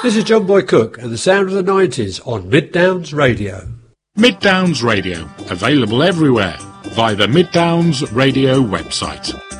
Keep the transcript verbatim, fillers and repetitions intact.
This is John Boy Cook and the sound of the nineties on Mid Downs Radio. Mid Downs Radio, available everywhere via the Mid Downs Radio website.